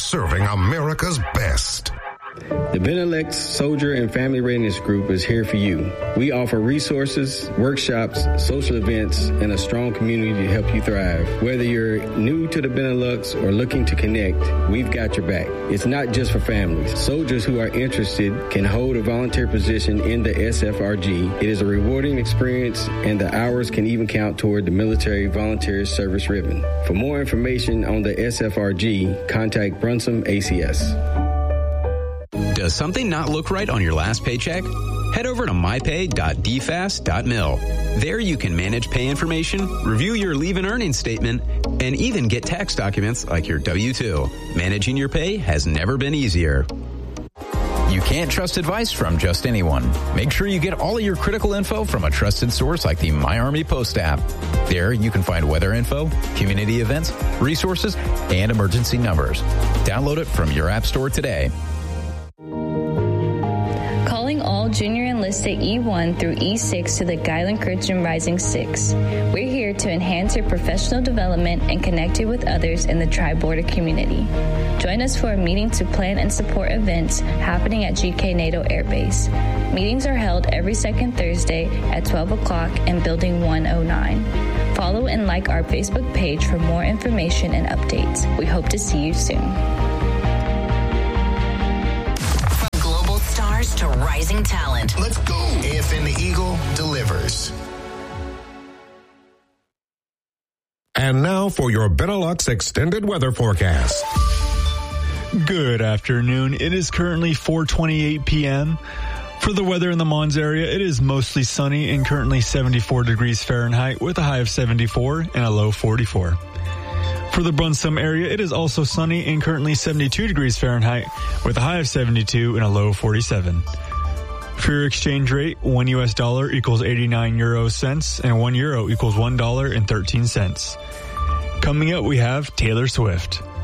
serving America's best. The Benelux Soldier and Family Readiness Group is here for you. We offer resources, workshops, social events, and a strong community to help you thrive. Whether you're new to the Benelux or looking to connect, we've got your back. It's not just for families. Soldiers who are interested can hold a volunteer position in the SFRG. It is a rewarding experience, and the hours can even count toward the Military Volunteer Service Ribbon. For more information on the SFRG, contact Brunsum ACS. Does something not look right on your last paycheck? Head over to mypay.dfast.mil. There you can manage pay information, review your leave and earnings statement, and even get tax documents like your W-2. Managing your pay has never been easier. You can't trust advice from just anyone. Make sure you get all of your critical info from a trusted source like the MyArmy Post app. There you can find weather info, community events, resources, and emergency numbers. Download it from your app store today. Calling all junior enlisted E1 through E6 to the Guiland Christian Rising 6. We're here to enhance your professional development and connect you with others in the tri-border community. Join us for a meeting to plan and support events happening at GK NATO Air Base. Meetings are held every second Thursday at 12 o'clock in Building 109. Follow and like our Facebook page for more information and updates. We hope to see you soon. To rising talent. Let's go. AFN the Eagle delivers. And now for your Benelux extended weather forecast. Good afternoon. It is currently 4:28 p.m. For the weather in the Mons area, it is mostly sunny and currently 74 degrees Fahrenheit with a high of 74 and a low 44. For the Brunsum area, it is also sunny and currently 72 degrees Fahrenheit with a high of 72 and a low 47. For your exchange rate, $1 US equals 89 euro cents and €1 equals $1.13. Coming up, we have Taylor Swift.